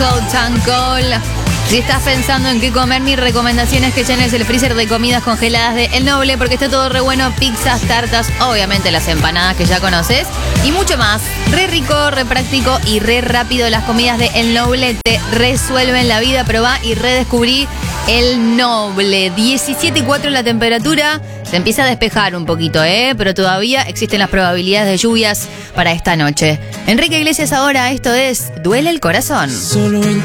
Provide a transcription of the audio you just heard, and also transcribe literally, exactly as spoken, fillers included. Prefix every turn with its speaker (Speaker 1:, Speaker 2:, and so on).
Speaker 1: Tancol. Si estás pensando en qué comer, mi recomendación es que llenes el freezer de comidas congeladas de El Noble, porque está todo re bueno, pizzas, tartas, obviamente las empanadas que ya conoces y mucho más. Re rico, re práctico y re rápido. Las comidas de El Noble te resuelven la vida. Probá y redescubrí El Noble. diecisiete y cuatro la temperatura. Se empieza a despejar un poquito, ¿eh? Pero todavía existen las probabilidades de lluvias para esta noche. Enrique Iglesias ahora, esto es Duele el Corazón.
Speaker 2: Solo en